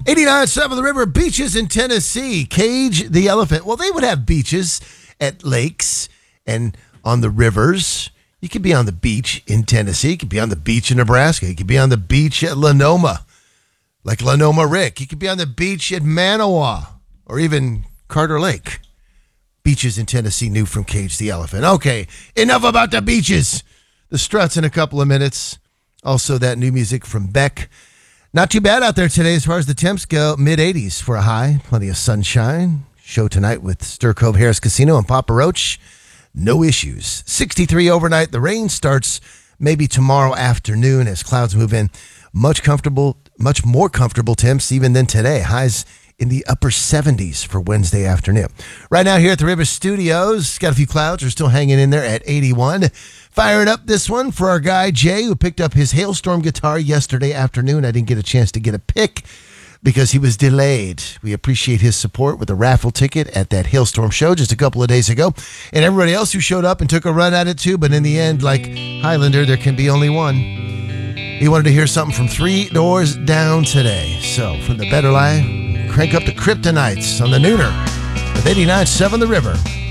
89.7 The River, beaches in Tennessee. Cage the Elephant. Well, they would have beaches at lakes and on the rivers. You could be on the beach in Tennessee. You could be on the beach in Nebraska. You could be on the beach at Lenoma, like Lenoma Rick. You could be on the beach at Manawa or even Carter Lake. Beaches in Tennessee, new from Cage the Elephant. Okay, enough about the beaches. The Struts in a couple of minutes. Also, that new music from Beck. Not too bad out there today as far as the temps go. Mid-80s for a high. Plenty of sunshine. Show tonight with Stir Cove Harris Casino and Papa Roach. No issues. 63 overnight. The rain starts maybe tomorrow afternoon as clouds move in. Much more comfortable temps even than today. Highs in the upper 70s for Wednesday afternoon. Right now here at the River Studios, got a few clouds. We're still hanging in there at 81. Firing up this one for our guy Jay, who picked up his Hailstorm guitar yesterday afternoon. I didn't get a chance to get a pick because he was delayed. We appreciate his support with a raffle ticket at that Hailstorm show just a couple of days ago. And everybody else who showed up and took a run at it too. But in the end, like Highlander, there can be only one. He wanted to hear something from Three Doors Down today. So from the Better Life, crank up the Kryptonites on the Nooner with 89.7 The River.